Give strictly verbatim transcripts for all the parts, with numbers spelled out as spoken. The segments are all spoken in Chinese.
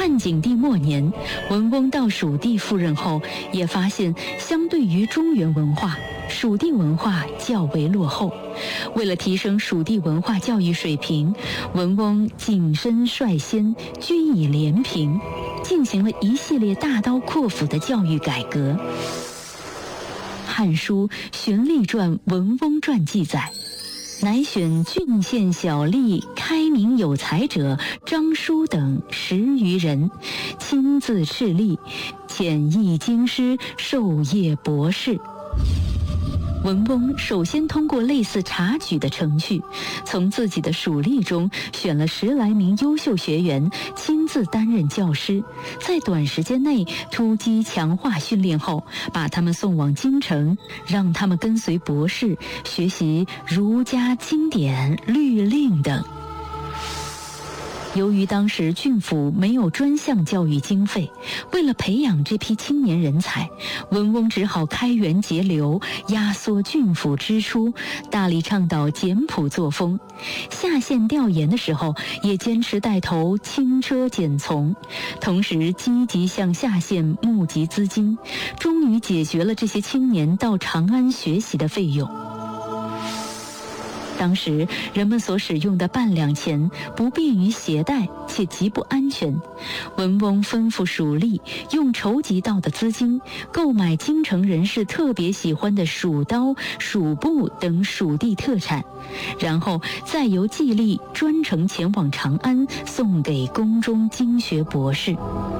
汉景帝末年，文翁到蜀地赴任后，也发现相对于中原文化，蜀地文化较为落后。为了提升蜀地文化教育水平，文翁谨慎率先，居以廉平，进行了一系列大刀阔斧的教育改革。《汉书·荀立传·文翁传》记载，乃选郡县小吏、开明有才者张叔等十余人，亲自敕立，遣译京师，授业博士。文翁首先通过类似察举的程序，从自己的属吏中选了十来名优秀学员，亲自担任教师，在短时间内突击强化训练后，把他们送往京城，让他们跟随博士学习儒家经典、律令等。由于当时郡府没有专项教育经费，为了培养这批青年人才，文翁只好开源节流，压缩郡府支出，大力倡导简朴作风。下县调研的时候，也坚持带头轻车简从，同时积极向下县募集资金，终于解决了这些青年到长安学习的费用。当时人们所使用的半两钱不便于携带，且极不安全。文翁吩咐属吏用筹集到的资金购买京城人士特别喜欢的蜀刀、蜀布等蜀地特产，然后再由季吏专程前往长安，送给宫中经学博士。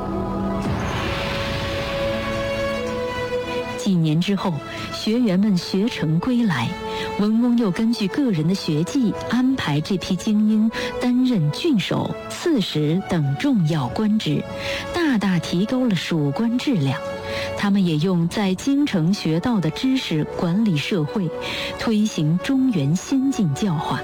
几年之后，学员们学成归来，文翁又根据个人的学技安排这批精英担任郡守、刺史等重要官职，大大提高了蜀官质量。他们也用在京城学到的知识管理社会，推行中原先进教化。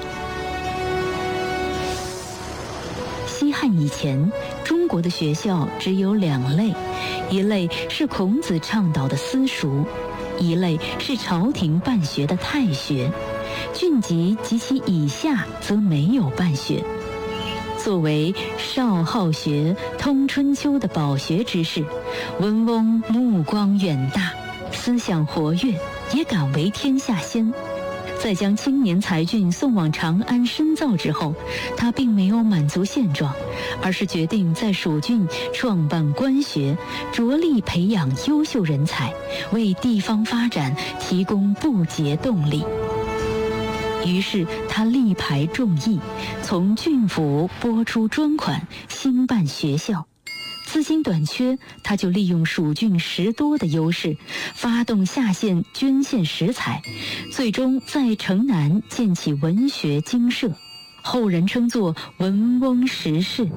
西汉以前，中国的学校只有两类，一类是孔子倡导的私塾，一类是朝廷办学的太学。郡籍及其以下则没有办学。作为少好学、通春秋的饱学之士，文翁目光远大，思想活跃，也敢为天下先。在将青年才俊送往长安深造之后，他并没有满足现状，而是决定在蜀郡创办官学，着力培养优秀人才，为地方发展提供不竭动力。于是他力排众议，从郡府拨出专款，兴办学校。资金短缺，他就利用蜀郡食多的优势，发动下县捐献食材，最终在城南建起文学精舍，后人称作文翁十室。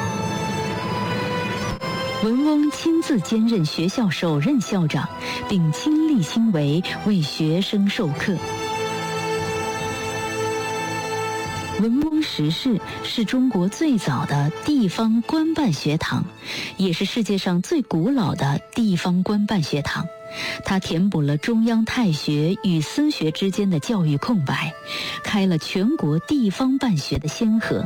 文翁亲自兼任学校首任校长，并亲力亲为为学生授课。文翁十室是中国最早的地方官办学堂，也是世界上最古老的地方官办学堂。它填补了中央太学与私学之间的教育空白，开了全国地方办学的先河。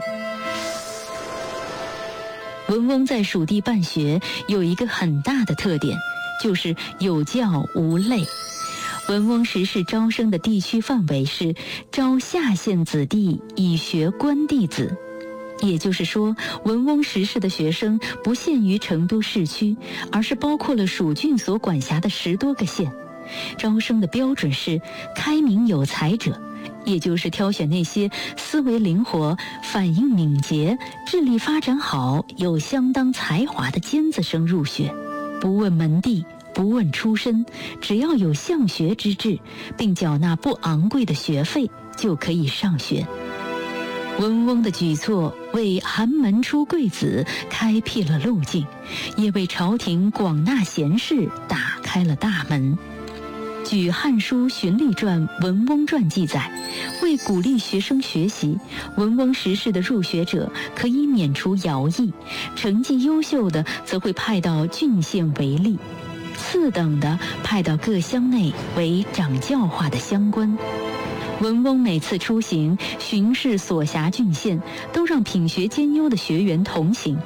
文翁在蜀地办学有一个很大的特点，就是有教无类。文翁十室招生的地区范围是招下县子弟以学官弟子，也就是说，文翁十室的学生不限于成都市区，而是包括了蜀郡所管辖的十多个县。招生的标准是开明有才者，也就是挑选那些思维灵活、反应敏捷、智力发展好、有相当才华的尖子生入学，不问门第，不问出身，只要有向学之志，并缴纳不昂贵的学费，就可以上学。文翁的举措为寒门出贵子开辟了路径，也为朝廷广纳贤士打开了大门。据《汉书·荀立传·文翁传》记载，为鼓励学生学习，文翁十室的入学者可以免除徭役，成绩优秀的则会派到郡县为吏，次等的派到各乡内为掌教化的乡官。文翁每次出行巡视所辖郡县，都让品学兼优的学员同行，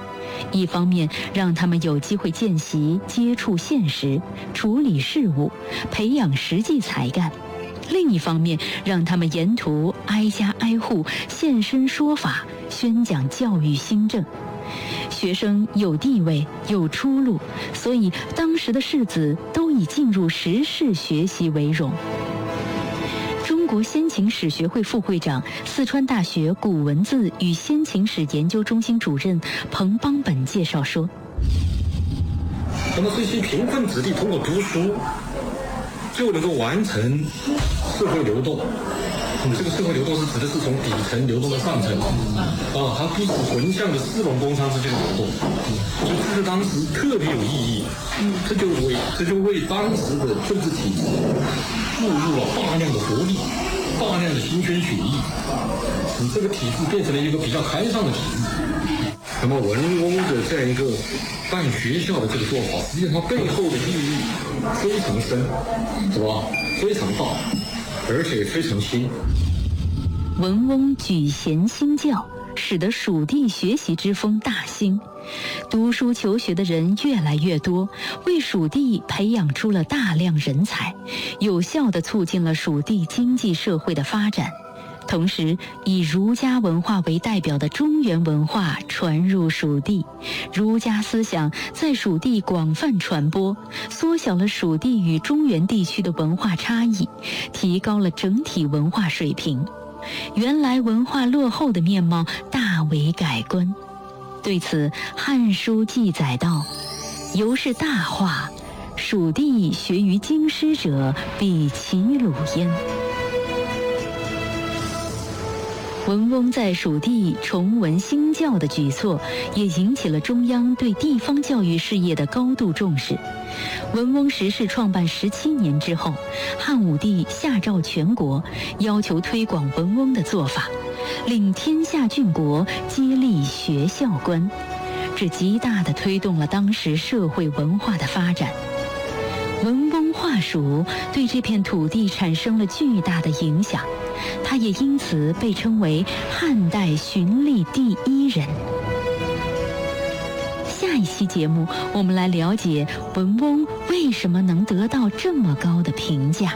一方面让他们有机会见习、接触现实、处理事务，培养实际才干；另一方面让他们沿途挨家挨户现身说法，宣讲教育新政。学生有地位有出路，所以当时的士子都以进入时事学习为荣。中国先秦史学会副会长、四川大学古文字与先秦史研究中心主任彭邦本介绍说， 那么这些贫困子弟通过读书就能够完成社会流动。你这个社会流动是指的是从底层流动到上层，啊，它不是纯向的士农工商之间的流动，所以这是当时特别有意义。这就为这就为当时的政治体制注入了大量的活力，大量的新鲜血液，使这个体制变成了一个比较开放的体制。那么文翁的这样一个办学校的这个做法，实际上它背后的意义非常深，是吧？非常大，而且非常新。 文翁举贤兴教，使得蜀地学习之风大兴，读书求学的人越来越多，为蜀地培养出了大量人才，有效地促进了蜀地经济社会的发展。同时，以儒家文化为代表的中原文化传入蜀地，儒家思想在蜀地广泛传播，缩小了蜀地与中原地区的文化差异，提高了整体文化水平。原来文化落后的面貌大为改观。对此，《汉书》记载道：“由是大化，蜀地学于京师者，比齐鲁焉。”文翁在蜀地崇文兴教的举措，也引起了中央对地方教育事业的高度重视。文翁实事创办十七年之后，汉武帝下诏全国，要求推广文翁的做法，令天下郡国皆立学校官，这极大地推动了当时社会文化的发展。文翁化蜀对这片土地产生了巨大的影响，他也因此被称为汉代循吏第一人。下一期节目，我们来了解文翁为什么能得到这么高的评价。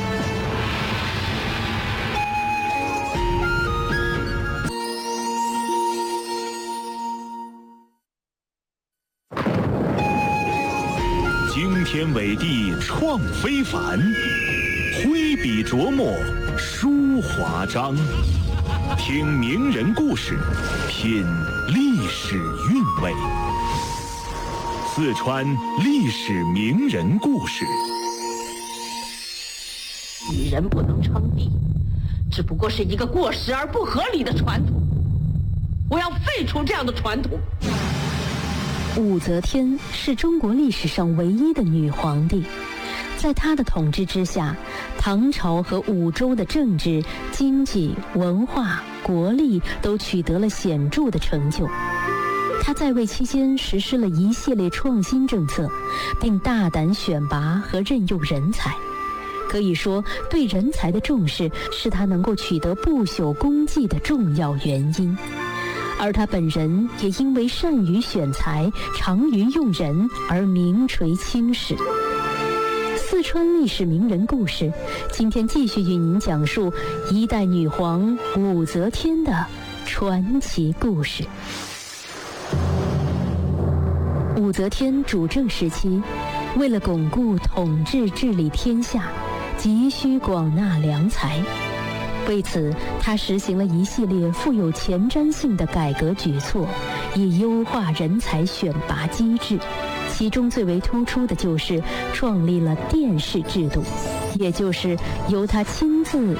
惊天伟地创非凡，挥笔琢磨书华章。听名人故事，品历史韵味。四川历史名人故事。 女人不能称帝，只不过是一个过时而不合理的传统。我要废除这样的传统。 武则天是中国历史上唯一的女皇帝，在她的统治之下，唐朝和武周的政治、经济、文化、国力都取得了显著的成就。她在位期间实施了一系列创新政策，并大胆选拔和任用人才。可以说，对人才的重视是她能够取得不朽功绩的重要原因。而他本人也因为善于选才、长于用人而名垂青史。四川历史名人故事，今天继续与您讲述一代女皇武则天的传奇故事。武则天主政时期，为了巩固统治治理天下，急需广纳良才。为此，他实行了一系列富有前瞻性的改革举措，以优化人才选拔机制。其中最为突出的就是创立了殿试制度，也就是由他亲自